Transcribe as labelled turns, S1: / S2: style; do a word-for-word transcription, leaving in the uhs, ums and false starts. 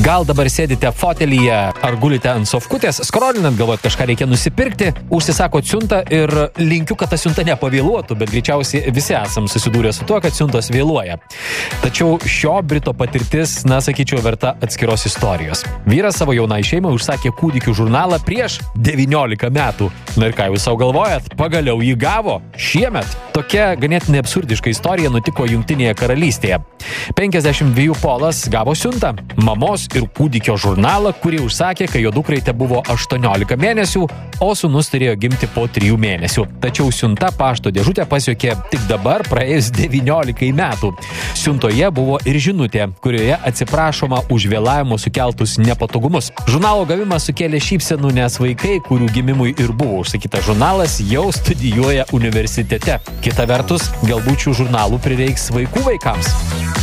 S1: Gal dabar sėdite fotelyje ar gulite ant sofkutės, skrolinant, galvojat kažką reikia nusipirkti, užsisakot siuntą ir linkiu, kad ta siunta nepavėluotų, bet greičiausiai visi esam susidūrę su tuo, kad siuntos vėluoja. Tačiau šio Brito patirtis, na, sakyčiau, verta atskiros istorijos. Vyras savo jaunai šeimai užsakė kūdikių žurnalą prieš devyniolika metų. Na ir ką jūs savo galvojat? Pagaliau jį gavo šiemet. Tokia ganėtinai absurdiška istorija nutiko Jungtinėje karalystėje. penkiasdešimt dviejų Polas gavo siuntą, mamos ir kūdikio žurnalą, kurį užsakė, kai jo dukrai tebuvo aštuoniolika mėnesių, o sūnus turėjo gimti po trijų mėnesių. Tačiau siunta pašto dėžutę pasiekė tik dabar, praėjus devyniolikai metų. Siuntoje buvo ir žinutė, kurioje atsiprašoma už vėlavimo sukeltus nepatogumus. Žurnalo gavimas sukėlė šypsenų, nes vaikai, kurių gimimui ir buvo užsakytas žurnalas, jau studijuoja universitete. Kita vertus, galbūt šių žurnalų prireiks vaikų vaikams.